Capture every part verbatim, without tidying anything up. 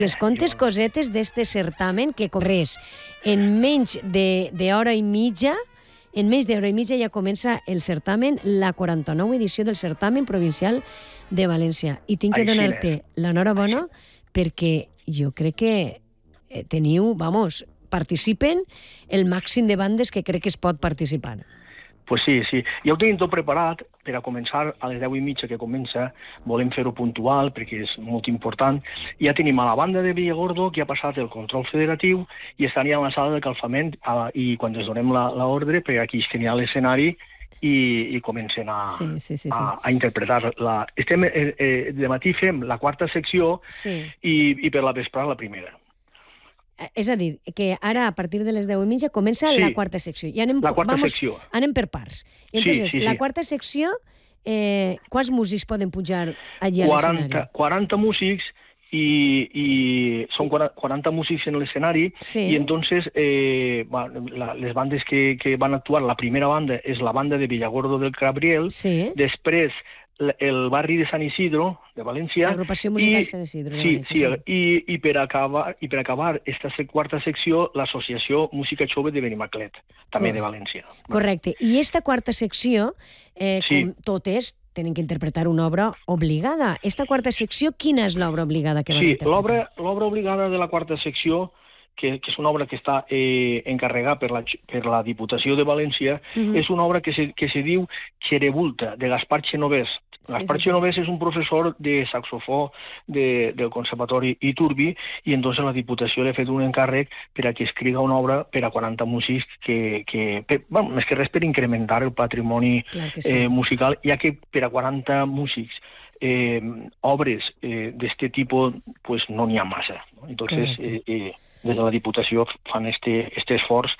Les contes cosetes d'este certamen que corres en menys d'hora i mitja, en menys d'hora i mitja ja comença el certamen, la quaranta-nou edició del certamen provincial de València. I tinc que donar-te l'enhorabona perquè jo crec que teniu, vamos, participen el màxim de bandes que crec que es pot participar. Pues sí, sí. Ja ho tenim tot preparat per a començar a les deu i mitja que comença. Volem fer-ho puntual perquè és molt important. Ja tenim a la banda de Villargordo que ha passat el control federatiu i estan ja a la sala de calfament a, i quan els donem l'ordre per aquí estan ja a l'escenari i, i comencen a, sí, sí, sí, sí. a, a interpretar. La... Estem, eh, eh, de matí fem la quarta secció sí. i, i per la vesprada la primera. És a dir, que ara, a partir de les deu i mitja, comença sí. la quarta secció. I anem, la quarta vamos, secció. Anem per parts. I entonces, sí, sí, la sí. quarta secció, eh, quants músics poden pujar allí a l'escenari? quaranta músics i, i són quaranta músics en l'escenari sí. i entonces eh, la, les bandes que, que van actuar, la primera banda és la banda de Villargordo del Cabriel, sí. després el barri de Sant Isidro, de València. L'agrupació musical i, Sant Isidro. De sí, València, sí, sí. I, i, per acabar, i per acabar esta quarta secció, l'associació Música Jove de Benimaclet, també Cor de València. Correcte. I esta quarta secció, eh, sí. com totes, tenen que interpretar una obra obligada. Esta quarta secció, quina és l'obra obligada que van sí, interpretar? Sí, l'obra obligada de la quarta secció, que, que és una obra que està eh, encarregada per la, per la Diputació de València, uh-huh. és una obra que se, que se diu Xerebulta, de Gaspar Xenovés. Gaspar sí, sí, Xenovés sí. és un professor de saxofó de, del Conservatori Iturbi i entonces la Diputació li ha fet un encàrrec per a que escriga una obra per a quaranta músics que, que per, bueno, més que res per incrementar el patrimoni sí. eh, musical, ja que per a quaranta músics eh, obres eh, d'este tipus pues, no n'hi ha massa. Entonces, eh, eh, des de la Diputació fan este, este esforç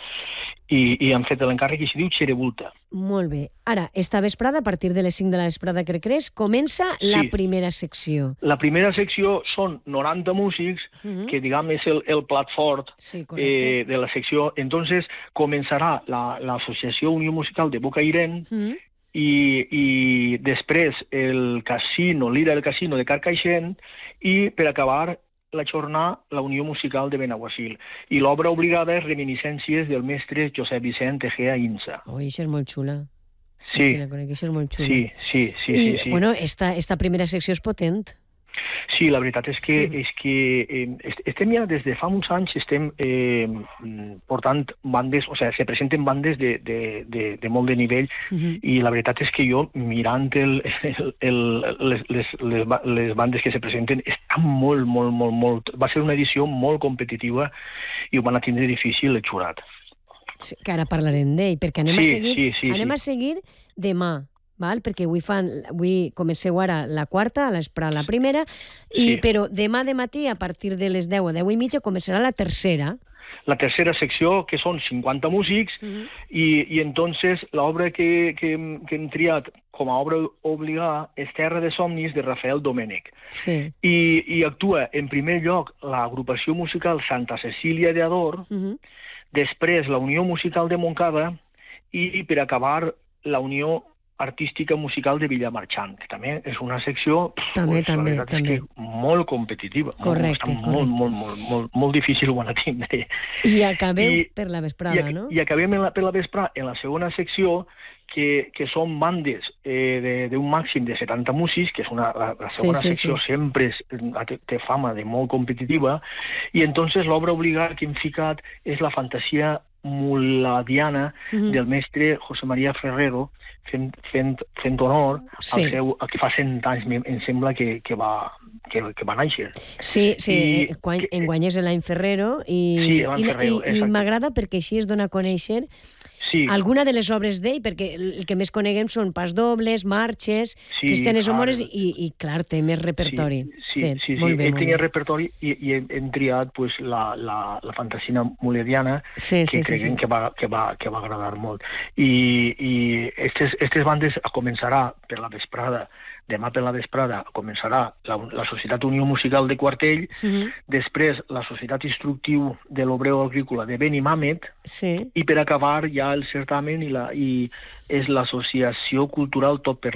i, i han fet l'encàrrec i s'hi diu Xerebulta. Molt bé. Ara, esta vesprada, a partir de les cinc de la vesprada que creus, comença sí. la primera secció. La primera secció són noranta músics, uh-huh. que diguem és el, el plat fort sí, eh, de la secció. Entonces començarà l'Associació la, Unió Musical de Bocairent uh-huh. i, i després el casino, l'Ira del Casino de Carcaixent i per acabar la jornada, la Unió Musical de Benaguasil. I l'obra obligada és Reminiscències del mestre Josep Vicent Egea Insa. Oh, això és molt xula. Sí. La conec, això és molt xula. Sí, sí, sí. I, sí, sí. bueno, esta, esta primera secció és potent. Sí, la veritat és que, mm. és que eh, estem ja des de fa uns anys estem eh, portant bandes, o sigui, se presenten bandes de, de, de, de molt de nivell mm-hmm. i la veritat és que jo, mirant el, el, el, les, les, les, les bandes que se presenten, està molt, molt, molt, molt... Va ser una edició molt competitiva i ho van a tindre difícil el jurat. Sí, que ara parlarem d'ell, perquè anem, sí, a seguir, sí, sí, anem sí. a seguir demà. Val? Perquè avui, fan, avui comenceu ara la quarta, a l'esprà la primera, i, sí. però demà de matí, a partir de les deu o deu i mitja, començarà la tercera. La tercera secció, que són cinquanta músics, uh-huh. i, i entonces l'obra que, que, que hem triat com a obra obligada és Terra de Somnis, de Rafael Domènech. Sí. I, I actua, en primer lloc, l'agrupació musical Santa Cecília de Ador, uh-huh. després la Unió Musical de Montcada, i per acabar la Unió Artística Musical de Villamarxant, que també és una secció també, pues, també, la també. És que molt competitiva. Correcte, molt, correcte. Molt, molt, molt, molt, molt difícil ho van a tindre. I acabem I, per la vesprada, i, no? I acabem en la, per la vesprada en la segona secció, que, que són bandes eh, d'un màxim de setanta músics, que és una, la, la segona sí, sí, secció sí. sempre és, té, té fama de molt competitiva, i entonces l'obra obligada que hem ficat és la fantasia muladiana uh-huh. del mestre José María Ferrero, fent, fent, fent honor sí. al seu, al que fa cent anys em sembla que, que, va, que, que va néixer. Sí, sí, I, quan, que, enguany és l'any Ferrero i, sí, l'any Ferrero, i, i, i m'agrada perquè així es dona a conèixer sí. alguna de les obres d'ell, perquè el que més coneguem són pas dobles, marxes, sí, cristianes o mores, i, i clar, té més repertori. Sí, sí, fet. sí, molt sí. bé, ell tenia repertori i, i hem, hem triat pues, la, la, la fantasia mulediana, sí, que sí, creiem sí, sí. que, va, que, va, que va agradar molt. I, i estes, estes bandes començarà per la vesprada, demà per la vesprada començarà la, la Societat Unió Musical de Quartell, uh-huh. després la Societat Instructiu de l'Obreu Agrícola de Benimàmet, sí. i per acabar ja el certamen i, la, i és l'Associació Cultural Tot per